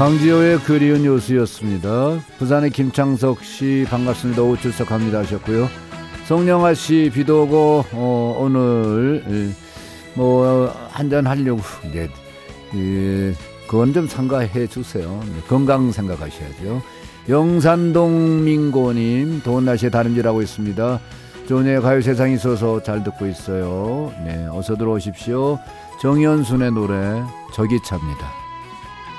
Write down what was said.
강지호의 그리운 요수였습니다. 부산의 김창석 씨 반갑습니다. 오후 출석합니다 하셨고요. 송영아 씨 비도 오고 오늘 뭐 한잔 하려고 그건 좀 삼가해 주세요. 건강 생각하셔야죠. 영산동 민고님 더운 날씨에 다림질하고 있습니다. 조은의 가요세상에 있어서 잘 듣고 있어요. 네, 어서 들어오십시오. 정연순의 노래 저기차입니다.